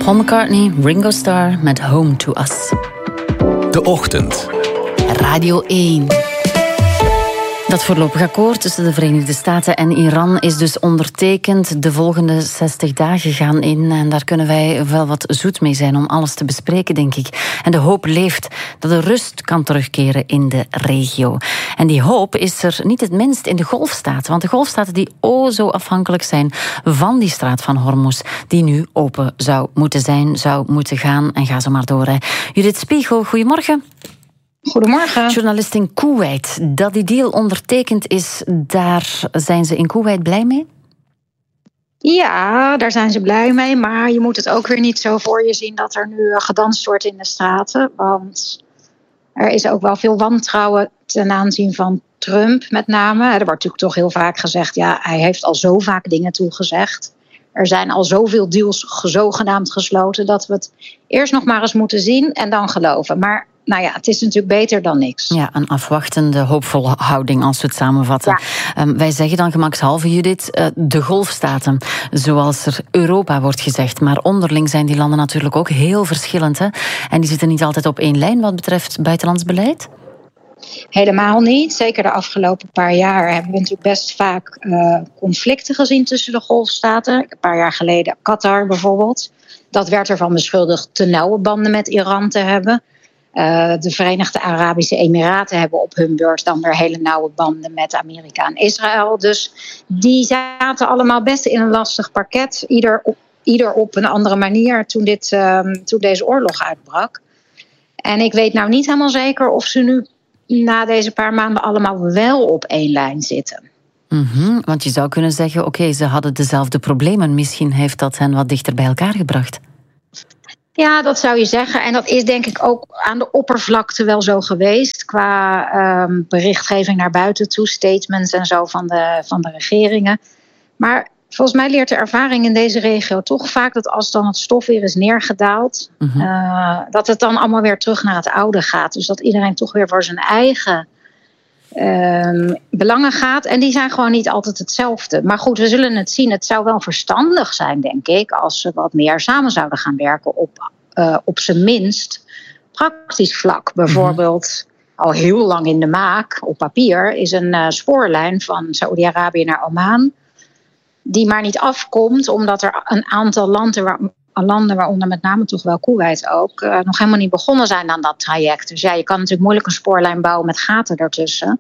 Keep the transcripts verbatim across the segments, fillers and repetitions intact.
Paul McCartney, Ringo Starr met Home to Us. De Ochtend. Radio één. Dat voorlopig akkoord tussen de Verenigde Staten en Iran is dus ondertekend. De volgende zestig dagen gaan in en daar kunnen wij wel wat zoet mee zijn om alles te bespreken, denk ik. En de hoop leeft dat de rust kan terugkeren in de regio. En die hoop is er niet het minst in de Golfstaten, want de Golfstaten die o zo afhankelijk zijn van die straat van Hormuz, die nu open zou moeten zijn, zou moeten gaan en ga zo maar door. Hè. Judith Spiegel, goedemorgen. Goedemorgen. Journalist in Koeweit. Dat die deal ondertekend is, daar zijn ze in Koeweit blij mee? Ja, daar zijn ze blij mee. Maar je moet het ook weer niet zo voor je zien dat er nu gedanst wordt in de straten. Want er is ook wel veel wantrouwen ten aanzien van Trump met name. Er wordt natuurlijk toch heel vaak gezegd, ja, hij heeft al zo vaak dingen toegezegd. Er zijn al zoveel deals zogenaamd gesloten dat we het eerst nog maar eens moeten zien en dan geloven. Maar nou ja, het is natuurlijk beter dan niks. Ja, een afwachtende, hoopvolle houding als we het samenvatten. Ja. Um, wij zeggen dan gemakshalve, Judith, uh, de Golfstaten, zoals er Europa wordt gezegd. Maar onderling zijn die landen natuurlijk ook heel verschillend. Hè? En die zitten niet altijd op één lijn wat betreft buitenlands beleid? Helemaal niet. Zeker de afgelopen paar jaar hebben we natuurlijk best vaak uh, conflicten gezien tussen de Golfstaten. Een paar jaar geleden Qatar bijvoorbeeld. Dat werd ervan beschuldigd te nauwe banden met Iran te hebben. Uh, de Verenigde Arabische Emiraten hebben op hun beurt dan weer hele nauwe banden met Amerika en Israël. Dus die zaten allemaal best in een lastig parket. Ieder op, ieder op een andere manier toen, dit, uh, toen deze oorlog uitbrak. En ik weet nou niet helemaal zeker of ze nu na deze paar maanden allemaal wel op één lijn zitten. Mm-hmm, want je zou kunnen zeggen, oké, okay, ze hadden dezelfde problemen. Misschien heeft dat hen wat dichter bij elkaar gebracht. Ja, dat zou je zeggen. En dat is denk ik ook aan de oppervlakte wel zo geweest. Qua um, berichtgeving naar buiten toe, statements en zo van de, van de regeringen. Maar volgens mij leert de ervaring in deze regio toch vaak dat als dan het stof weer is neergedaald, mm-hmm. uh, dat het dan allemaal weer terug naar het oude gaat. Dus dat iedereen toch weer voor zijn eigen uh, belangen gaat. En die zijn gewoon niet altijd hetzelfde. Maar goed, we zullen het zien. Het zou wel verstandig zijn, denk ik, als ze wat meer samen zouden gaan werken op, uh, op zijn minst praktisch vlak. Bijvoorbeeld, mm-hmm. al heel lang in de maak, op papier, is een uh, spoorlijn van Saoedi-Arabië naar Oman, die maar niet afkomt, omdat er een aantal landen, waar, landen waaronder met name toch wel Koeweit ook, uh, nog helemaal niet begonnen zijn aan dat traject. Dus ja, je kan natuurlijk moeilijk een spoorlijn bouwen met gaten ertussen.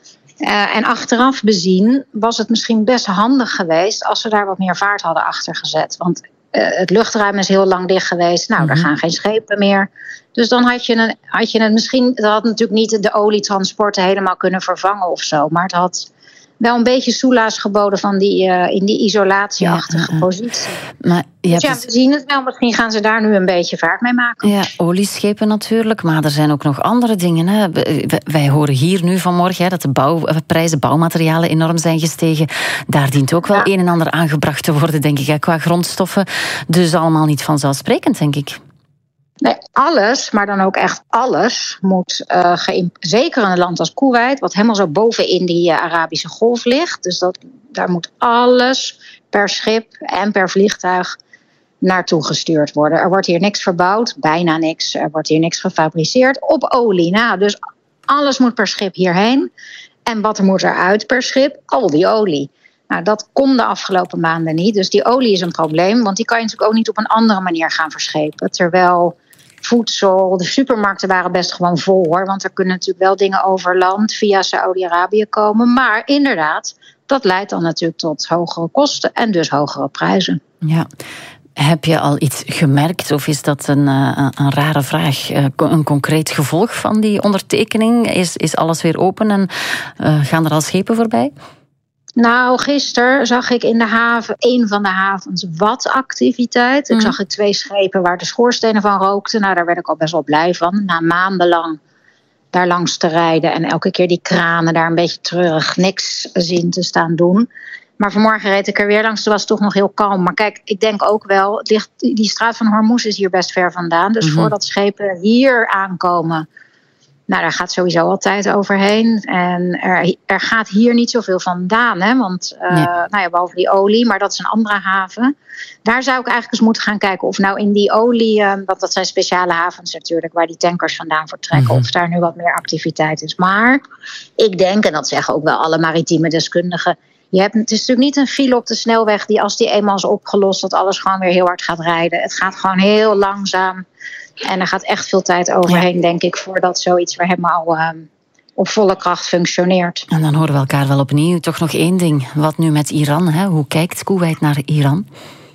Uh, en achteraf bezien was het misschien best handig geweest als ze daar wat meer vaart hadden achter gezet. Want uh, het luchtruim is heel lang dicht geweest. Nou, mm-hmm. er gaan geen schepen meer. Dus dan had je, een, had je het misschien, dat had natuurlijk niet de olietransporten helemaal kunnen vervangen of zo, maar het had wel een beetje soelaas geboden van die, uh, in die isolatieachtige ja, uh, positie. Maar dus ja, we zien het wel. Misschien gaan ze daar nu een beetje vaart mee maken. Ja, olieschepen natuurlijk, maar er zijn ook nog andere dingen. Hè. Wij horen hier nu vanmorgen hè, dat de bouwprijzen, bouwmaterialen enorm zijn gestegen. Daar dient ook wel ja. een en ander aangebracht te worden, denk ik, hè, qua grondstoffen. Dus allemaal niet vanzelfsprekend, denk ik. Nee, alles, maar dan ook echt alles, moet uh, geïmp- zeker in een land als Koeweit, wat helemaal zo bovenin die uh, Arabische Golf ligt. Dus dat, daar moet alles per schip en per vliegtuig naartoe gestuurd worden. Er wordt hier niks verbouwd, bijna niks. Er wordt hier niks gefabriceerd op olie. Nou, dus alles moet per schip hierheen. En wat moet eruit per schip? Al die olie. Nou, dat kon de afgelopen maanden niet. Dus die olie is een probleem, want die kan je natuurlijk ook niet op een andere manier gaan verschepen. Terwijl voedsel, de supermarkten waren best gewoon vol hoor. Want er kunnen natuurlijk wel dingen over land via Saoedi-Arabië komen. Maar inderdaad, dat leidt dan natuurlijk tot hogere kosten en dus hogere prijzen. Ja. Heb je al iets gemerkt of is dat een, een, een rare vraag? Een concreet gevolg van die ondertekening? Is, is alles weer open en uh, gaan er al schepen voorbij? Nou, gisteren zag ik in de haven, een van de havens, wat activiteit. Ik mm. zag ik twee schepen waar de schoorstenen van rookten. Nou, daar werd ik al best wel blij van. Na maandenlang daar langs te rijden en elke keer die kranen daar een beetje treurig niks zien te staan doen. Maar vanmorgen reed ik er weer langs, toen was het toch nog heel kalm. Maar kijk, ik denk ook wel, die straat van Hormuz is hier best ver vandaan. Dus mm-hmm. voordat schepen hier aankomen, Nou, daar gaat sowieso altijd overheen. En er, er gaat hier niet zoveel vandaan. Hè? Want uh, nee. nou ja, behalve die olie, maar dat is een andere haven. Daar zou ik eigenlijk eens moeten gaan kijken of nou in die olie, uh, want dat zijn speciale havens natuurlijk, waar die tankers vandaan vertrekken, mm-hmm. of daar nu wat meer activiteit is. Maar ik denk, en dat zeggen ook wel alle maritieme deskundigen, je hebt, het is natuurlijk niet een file op de snelweg die als die eenmaal is opgelost, dat alles gewoon weer heel hard gaat rijden. Het gaat gewoon heel langzaam. En er gaat echt veel tijd overheen, ja. denk ik, voordat zoiets weer helemaal uh, op volle kracht functioneert. En dan horen we elkaar wel opnieuw. Toch nog één ding. Wat nu met Iran? Hè? Hoe kijkt Koeweit naar Iran?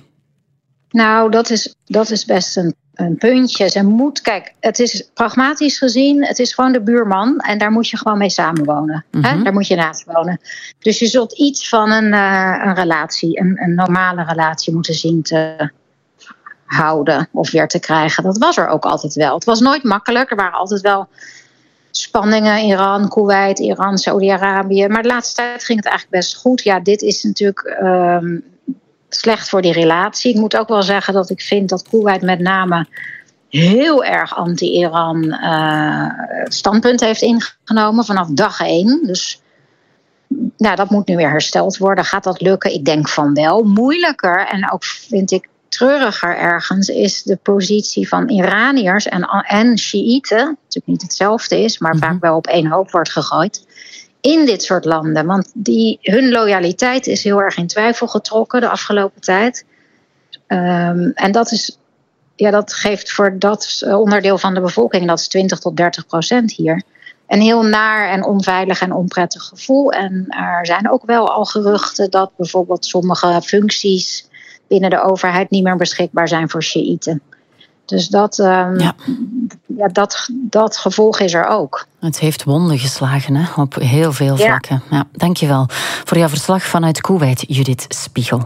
Nou, dat is, dat is best een, een puntje. Ze moet, kijk, het is pragmatisch gezien, het is gewoon de buurman. En daar moet je gewoon mee samenwonen. Mm-hmm. Hè? Daar moet je naast wonen. Dus je zult iets van een, uh, een relatie, een, een normale relatie moeten zien te houden of weer te krijgen. Dat was er ook altijd wel. Het was nooit makkelijk. Er waren altijd wel spanningen. Iran, Koeweit, Iran, Saudi-Arabië. Maar de laatste tijd ging het eigenlijk best goed. Ja, dit is natuurlijk um, slecht voor die relatie. Ik moet ook wel zeggen dat ik vind dat Koeweit met name heel erg anti-Iran uh, standpunt heeft ingenomen vanaf dag één. Dus nou, dat moet nu weer hersteld worden. Gaat dat lukken? Ik denk van wel. Moeilijker en ook vind ik treuriger ergens is de positie van Iraniërs en, en Sjiïten, natuurlijk niet hetzelfde is, maar mm-hmm. vaak wel op één hoop wordt gegooid, in dit soort landen. Want die, hun loyaliteit is heel erg in twijfel getrokken de afgelopen tijd. Um, en dat, is, ja, dat geeft voor dat onderdeel van de bevolking, dat is twintig tot dertig procent hier, een heel naar en onveilig en onprettig gevoel. En er zijn ook wel al geruchten dat bijvoorbeeld sommige functies binnen de overheid niet meer beschikbaar zijn voor Sjiïten. Dus dat, um, ja. Ja, dat, dat gevolg is er ook. Het heeft wonden geslagen, hè, op heel veel vlakken. Ja. Ja, dankjewel voor jouw verslag vanuit Koeweit, Judith Spiegel.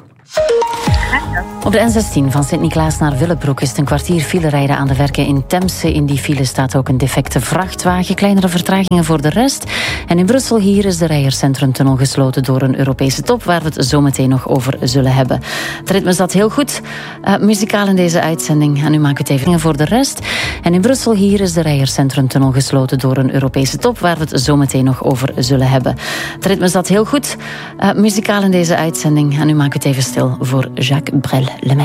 Op de N zestien van Sint-Niklaas naar Willebroek is het een kwartier file rijden aan de werken in Temse. In die file staat ook een defecte vrachtwagen. Kleinere vertragingen voor de rest. En in Brussel hier is de Rijerscentrumtunnel gesloten door een Europese top, waar we het zo meteen nog over zullen hebben. Het ritme zat heel goed. Uh, muzikaal in deze uitzending. En nu maak ik het even voor de rest. En in Brussel hier is de Rijerscentrumtunnel gesloten door een Europese top, waar we het zo meteen nog over zullen hebben. Het ritme zat heel goed. Uh, muzikaal in deze uitzending. En nu maak ik het even stil voor Jacques Brel.